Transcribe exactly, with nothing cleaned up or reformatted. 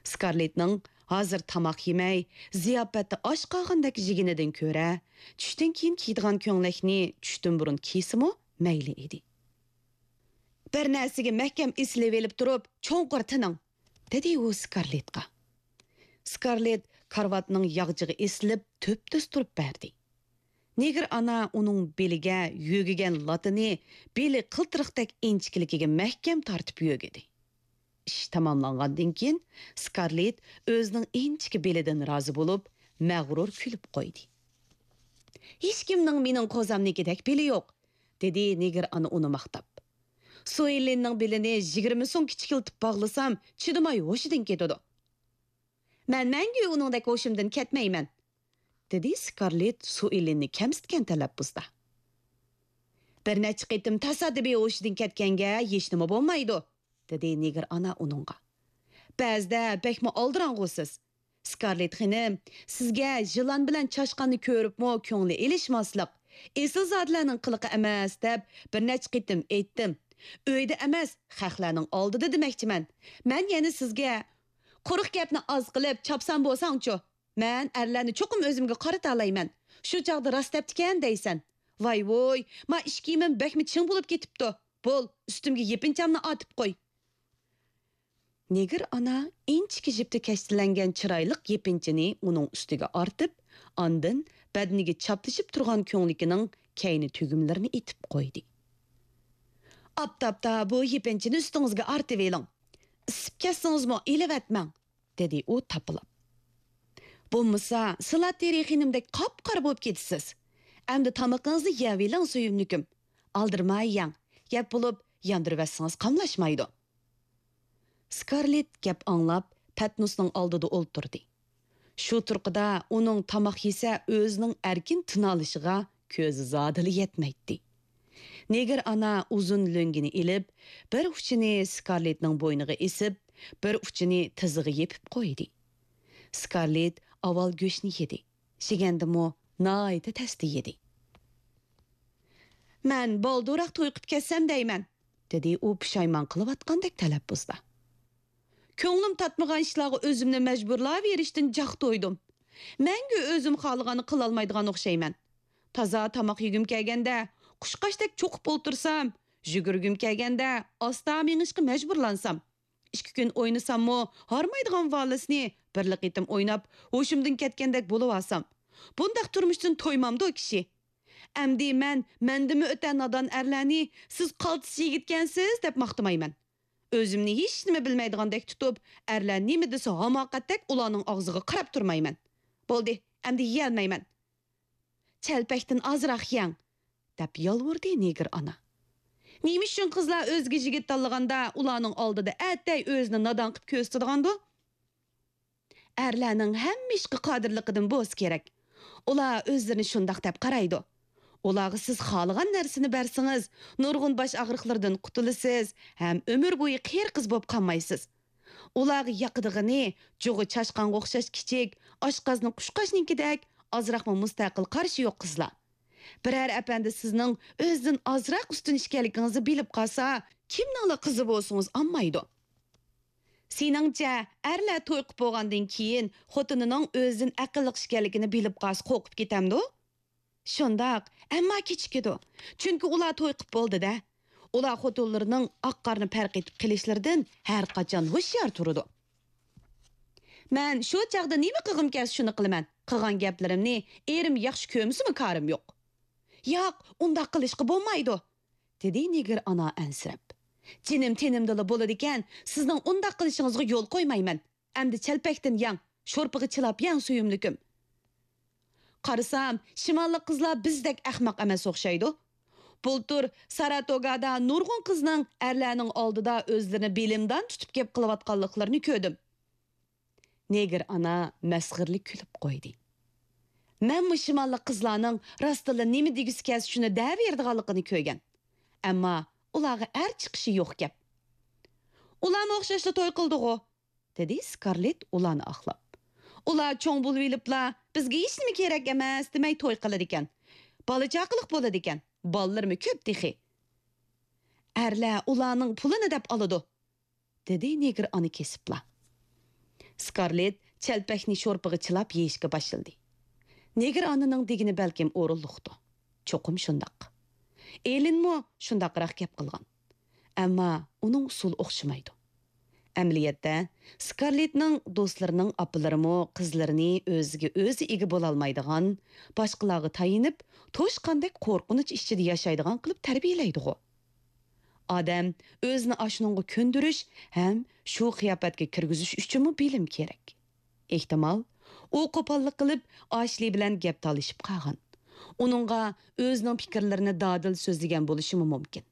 Scarlett'ning hozir tamoq yemay, ziyofatda osh qolgandek jiginidan ko'ra, tushdan keyin kiydigan ko'nglakni tushdan burun kiysimi mayli edi. Bir narsaga mahkam eslab elib turib, cho'nqur tining, dedi u Scarlett'ga. Scarlett karvatning yog'jig'i eslib, to'p-to's turib berdi. Neger ana uning beliga yo'gigan latini beli qiltiriqdek inchikligiga mahkam tortib yo'gidi. Ish tamomlangandan keyin Scarlett o'zining inchiki belidan rozi bo'lib, mag'rur kulib qo'ydi. Hech kimning mening qo'zamnikidek beli yo'q, dedi Neger ana uni maqtab. Suellenning belini yigirma so'm kichikiltib bog'lasam, chidamay hoshidan ketadi. Men mangu uningdek hoshimdan ketmayman, dedi Scarlett Suellenni kamsitgan talaffuzda. Bir necha qitim tasodifiy hoshidan ketganga hech nima bo'lmaydi, dedi Neger ana uningga. Ba'zida bekmi oldirang'usiz. Scarlett xonim, sizga yılan bilan chashqanni ko'ribmi ko'ngli elishmaslik, esil zotlarning qiliqi emas deb bir necha qitim aytdim. Uyda emas, xalqlarning oldida demoqchiman. Men yana sizga quruq gapni oz qilib chopsam bo'lsangchi, men erlarni cho'qim o'zimga qarata olayman. Shu chaqda rost debdikan deysan. Voy voy, ma ish kiyimim bekmi ching bo'lib ketibdi. Bo'l, ustimga yepinchamni otib qo'y. Neger ana inchki jipda kashtilangan chiroyli yepinchini uning ustiga ortib, ondan badniga chaplashib turgan ko'nglikining kayni tugumlarini etib qo'ydi. Aptapta bu yepinchini ustingizga ortib eling. Isib kassingizmi elevatmang, dedi u tapilib. Bo'lmasa, silat terixinimdek qop-qora bo'lib ketisiz. Endi tamoqingizni yeb eling suyimlikim. Aldirmay yang, yeb bo'lib yandirvasangiz qamlashmaydi. Scarlett gap anglab, Patnusning oldida o'ltirdi. Shu turqida uning tamoq yesa o'zining erkin tinalishiga ko'zi zodili yetmaydi. Neger ana uzun lo'ngini ilib, bir uchini Scarlettning bo'yniga esib, bir uchini tizig'i yepib qo'ydi. Scarlett avval go'shtni yedi. Shigandimi noyta tasti yedi. Men bolduroq to'yqib ketsam deyman, dedi u pushaymon qilayotgandek talaffuzda. Ko'nglim tatmagan ishlarga o'zimni majburlab berishdan jaq to'ydim. Menga o'zim xohlaganni qila olmaydigan o'xshayman. Toza tamoq yegim kelganda, qushqashdek cho'qib o'tirsam, yugurgim kelganda, asta mengishga majburlansam, ikki kun o'ynasammi, harmaydigan valsni birlik etim o'ynab, ho'shimdan ketgandek bo'lib olsam, bundaq turmushdan to'ymamdi o kishi. Amdi men mendimi o'tan nodon erlarni siz qaltis yigitkansiz deb maqtamayman. Özümni hech nima bilmaydigandek tutib, erlar nima desa hamoqatdek ularning og'ziga qarab turmayman. Bo'ldi, endi yeyolmayman. Chalpakdan ozroq yeng, deb yolvurdi Neger ana. Nima uchun qizlar o'zga yigit tanlaganda ularning oldida atday o'zini nodon qilib ko'rsatadigandu? Erlarning hamma ishga qodirligidan bo'z kerak. Ular o'zlarini shundoq deb qaraydi. Ularga siz xohlagan narsani bersangiz, nurg'un bosh og'riqlardan qutulasiz, ham umr bo'yi qiyr qiz bo'lib qolmaysiz. Ularga yoqidig'ini jo'g'i chashqanga o'xshash kichik, oshqozni qushqashninkidek ozroqmi mustaqil qarishi yo'q qizlar. Biror apandi sizning o'zidan ozroq ustun ishkanligingizni bilib qolsa, kimning qizi bo'lsangiz olmaydi. Seningcha, erlar to'y qilib bo'lgandan keyin xotinining o'zidan aqlli ishkanligini bilib qolsa qo'rqib ketamdi? Shundoq, ammo kechikadi. Chunki ular to'y qilib bo'ldi-da. Ular xotinlarining oqqarni farq etib qilishlaridan har qachon hushyor turadi. Men shu chaqda nima qilg'im kelsa shuni qilaman. Qilgan gaplarimni erim yaxshi ko'msimi ko'rim yo'q. Yo'q, undaq qilishga bo'lmaydi, dedi Neger ana ansirab. Jinim tenimdala bo'ladi ekan, sizning undaq qilishingizga yo'l qo'ymayman. Endi chalpakdan yang, sho'rpig'i chilab yang suyumlikim. Qarasam, shimollik qizlar bizdek ahmoq emas o'xshaydi. Bultur Saratogada nurg'un qizning erlarning oldida o'zlarini belimdan tutib kep qilayotganliklarini ko'rdim. Neger ana masxirlik kulib qo'ydi. Men bu shimollik qizlarning rostila nima degisi kelsa shuni deb berdiganligini ko'rgan. Ammo ularga er chiqishi yo'q gap. Ularni o'xshashla to'y qildi-ku, dedi Scarlett ularni axlab. Ular cho'ng bo'lib eliblar, bizga hech nima kerak emas demay to'y qiladi ekan. Bola chaqiliq bo'ladi ekan. Ballarmi ko'p dixi. Erlar ularning pulini deb oladi, dedi Neger ani kesibla. Scarlett chelpakni sho'rpig'i chilab yeyishga boshladi. Negir ananing degini balkim o'rinliqdi. Cho'qim shundoq. Elinmo shundoqroq gap qilgan. Ammo uning usuli o'xshamaydi. Amaliyotda Scarlettning do'stlarining opalarimo qizlarini o'ziga o'zi ega bo'la olmaydigan, boshqalarga tayinib, to'shqandek qo'rqinch ichida yashaydigan qilib tarbiyalaydi-ku. Odam o'zini ashuningga ko'ndirish ham shu qiyofatga kirgizish uchunmi bilim kerak. Ehtimol, u qo'pollik qilib Ashli bilan gap talishib qolgan. Uningga o'zining fikrlarini dadil so'zlagan bo'lishi mumkin.